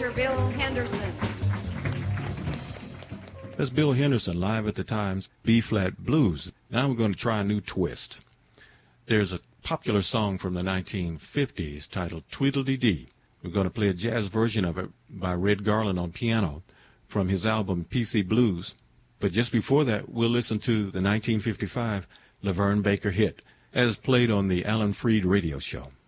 Mr. Bill Henderson. That's Bill Henderson live at the Times B-flat blues. Now we're going to try a new twist. There's a popular song from the 1950s titled Tweedledee. We're going to play a jazz version of it by Red Garland on piano from his album PC Blues. But just before that, we'll listen to the 1955 Laverne Baker hit as played on the Alan Freed radio show.